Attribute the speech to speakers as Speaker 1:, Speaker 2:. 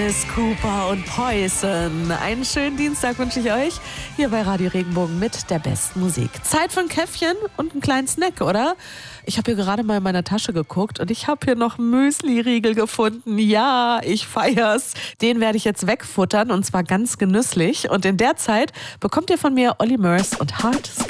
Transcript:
Speaker 1: Alice Cooper und Poison. Einen schönen Dienstag wünsche ich euch hier bei Radio Regenbogen mit der besten Musik. Zeit für ein Käffchen und einen kleinen Snack, oder? Ich habe hier gerade mal in meiner Tasche geguckt und ich habe hier noch Müsli-Riegel gefunden. Ja, ich feier's. Den werde ich jetzt wegfuttern und zwar ganz genüsslich. Und in der Zeit bekommt ihr von mir Olly Murs und Hard Skills.